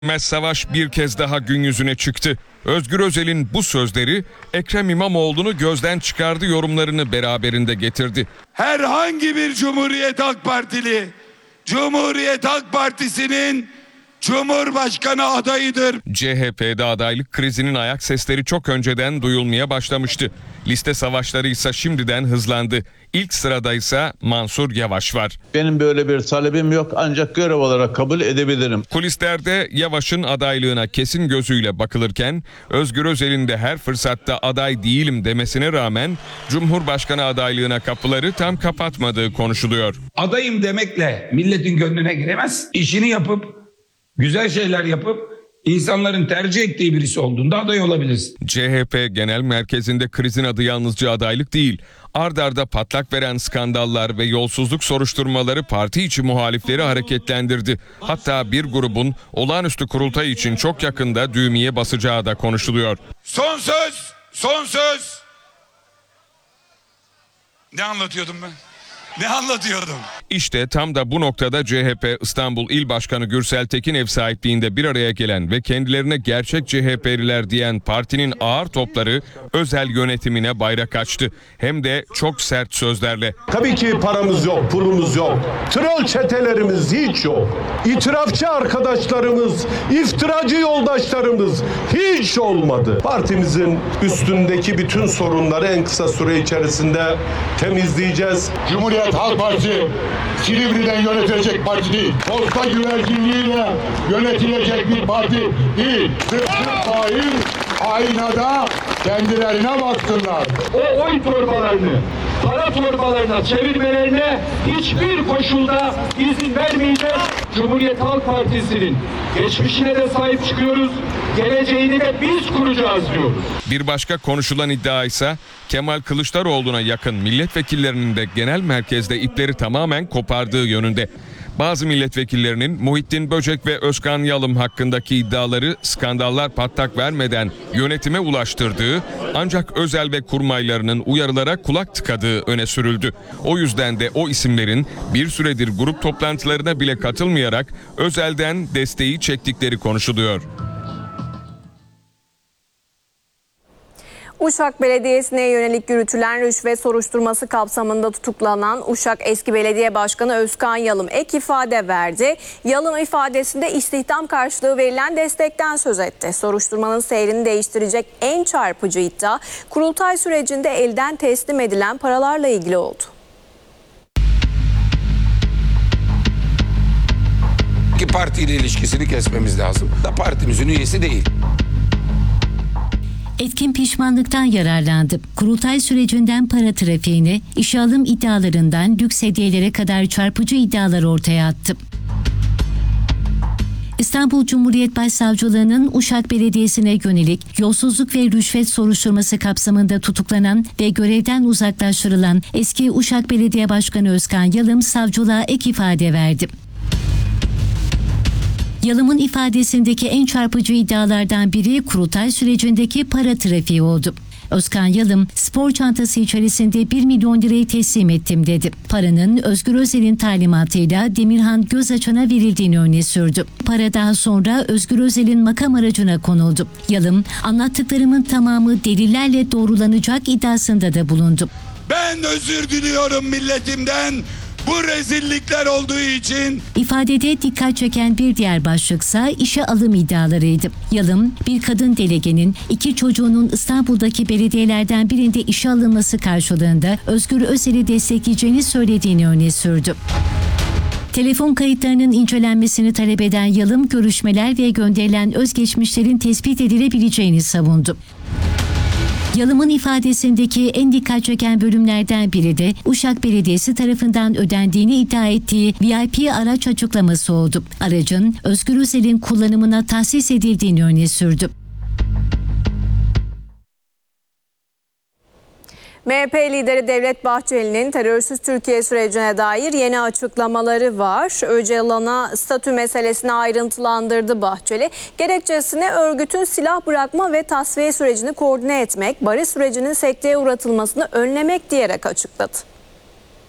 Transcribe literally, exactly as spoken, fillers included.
Mez Savaş bir kez daha gün yüzüne çıktı. Özgür Özel'in bu sözleri Ekrem İmamoğlu'nu gözden çıkardı yorumlarını beraberinde getirdi. Herhangi bir Cumhuriyet Halk Partili, Cumhuriyet Halk Partisi'nin Cumhurbaşkanı adayıdır. C H P'de adaylık krizinin ayak sesleri çok önceden duyulmaya başlamıştı. Liste savaşları ise şimdiden hızlandı. İlk sırada ise Mansur Yavaş var. Benim böyle bir talebim yok, ancak görev olarak kabul edebilirim. Kulislerde Yavaş'ın adaylığına kesin gözüyle bakılırken Özgür Özel'in de her fırsatta aday değilim demesine rağmen Cumhurbaşkanı adaylığına kapıları tam kapatmadığı konuşuluyor. Adayım demekle milletin gönlüne giremez. İşini yapıp güzel şeyler yapıp İnsanların tercih ettiği birisi olduğunda aday olabilirsin. C H P Genel Merkezi'nde krizin adı yalnızca adaylık değil. Ard arda patlak veren skandallar ve yolsuzluk soruşturmaları parti içi muhalifleri hareketlendirdi. Hatta bir grubun olağanüstü kurultay için çok yakında düğmeye basacağı da konuşuluyor. Son söz, son söz. Ne anlatıyordum ben? Ne anlatıyordum? İşte tam da bu noktada C H P İstanbul İl Başkanı Gürsel Tekin ev sahipliğinde bir araya gelen ve kendilerine gerçek C H P'liler diyen partinin ağır topları Özel yönetimine bayrak açtı. Hem de çok sert sözlerle. Tabii ki paramız yok, pulumuz yok. Troll çetelerimiz hiç yok. İtirafçı arkadaşlarımız, iftiracı yoldaşlarımız hiç olmadı. Partimizin üstündeki bütün sorunları en kısa süre içerisinde temizleyeceğiz. Cumhuriyet Halk Partisi Silivri'den yönetilecek parti değil. Posta güvercinliğiyle yönetilecek bir parti değil. Sırf hain, aynada kendilerine baksınlar. O oy torbalarını para torbalarına çevirmelerine hiçbir koşulda izin vermeyeceğiz. Cumhuriyet Halk Partisi'nin geçmişine de sahip çıkıyoruz. Geleceğini de biz kuracağız diyoruz. Bir başka konuşulan iddia ise Kemal Kılıçdaroğlu'na yakın milletvekillerinin de genel merkezde ipleri tamamen kopardığı yönünde. Bazı milletvekillerinin Muhittin Böcek ve Özkan Yalım hakkındaki iddiaları skandallar patlak vermeden yönetime ulaştırdığı, ancak Özel ve kurmaylarının uyarılara kulak tıkadığı öne sürüldü. O yüzden de o isimlerin bir süredir grup toplantılarına bile katılmayarak Özel'den desteği çektikleri konuşuluyor. Uşak Belediyesi'ne yönelik yürütülen rüşvet soruşturması kapsamında tutuklanan Uşak eski belediye başkanı Özkan Yalım ek ifade verdi. Yalım ifadesinde istihdam karşılığı verilen destekten söz etti. Soruşturmanın seyrini değiştirecek en çarpıcı iddia kurultay sürecinde elden teslim edilen paralarla ilgili oldu. İki partiyle ilişkisini kesmemiz lazım. Da partimizin üyesi değil. Etkin pişmanlıktan yararlandı. Kurultay sürecinden para trafiğine, işe alım iddialarından lüks hediyelere kadar çarpıcı iddialar ortaya attı. İstanbul Cumhuriyet Başsavcılığı'nın Uşak Belediyesi'ne yönelik yolsuzluk ve rüşvet soruşturması kapsamında tutuklanan ve görevden uzaklaştırılan eski Uşak Belediye Başkanı Özkan Yalım savcılığa ek ifade verdi. Yalım'ın ifadesindeki en çarpıcı iddialardan biri kurultay sürecindeki para trafiği oldu. Özkan Yalım, spor çantası içerisinde bir milyon lirayı teslim ettim dedi. Paranın Özgür Özel'in talimatıyla Demirhan Gözaçan'a verildiğini öne sürdü. Para daha sonra Özgür Özel'in makam aracına konuldu. Yalım, anlattıklarımın tamamı delillerle doğrulanacak iddiasında da bulundu. Ben özür diliyorum milletimden. Bu rezillikler olduğu için. İfadede dikkat çeken bir diğer başlıksa işe alım iddialarıydı. Yalım, bir kadın delegenin iki çocuğunun İstanbul'daki belediyelerden birinde işe alınması karşılığında Özgür Özel'i destekleyeceğini söylediğini öne sürdü. Telefon kayıtlarının incelenmesini talep eden Yalım, görüşmeler ve gönderilen özgeçmişlerin tespit edilebileceğini savundu. Yalım'ın ifadesindeki en dikkat çeken bölümlerden biri de Uşak Belediyesi tarafından ödendiğini iddia ettiği V I P araç açıklaması oldu. Aracın Özgür Özel'in kullanımına tahsis edildiğini öne sürdü. M H P lideri Devlet Bahçeli'nin terörsüz Türkiye sürecine dair yeni açıklamaları var. Öcalan'a statü meselesini ayrıntılandırdı Bahçeli. Gerekçesini örgütün silah bırakma ve tasfiye sürecini koordine etmek, barış sürecinin sekteye uğratılmasını önlemek diyerek açıkladı.